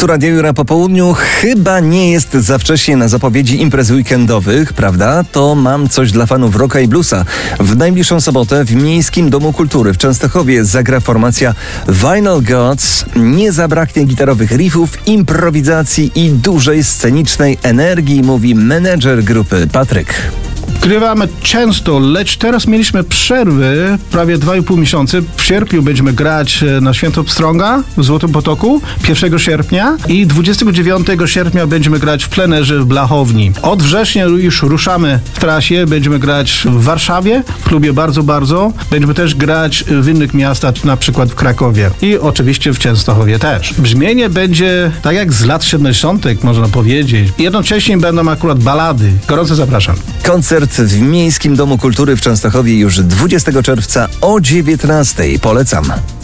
Tu Radio Jura po południu. Chyba nie jest za wcześnie na zapowiedzi imprez weekendowych, prawda? To mam coś dla fanów rocka i bluesa. W najbliższą sobotę w Miejskim Domu Kultury w Częstochowie zagra formacja Vinyl Gods. Nie zabraknie gitarowych riffów, improwizacji i dużej scenicznej energii, mówi menedżer grupy Patryk. Grywamy często, lecz teraz mieliśmy przerwy prawie 2,5 miesiące. W sierpniu będziemy grać na Święto Pstrąga w Złotym Potoku 1 sierpnia i 29 sierpnia będziemy grać w plenerze w Blachowni. Od września już ruszamy w trasie, będziemy grać w Warszawie, w klubie Bardzo. Będziemy też grać w innych miastach, na przykład w Krakowie i oczywiście w Częstochowie też. Brzmienie będzie tak jak z lat 70., można powiedzieć. Jednocześnie będą akurat balady. Gorąco zapraszam. Koncert w Miejskim Domu Kultury w Częstochowie już 20 czerwca o 19:00. Polecam.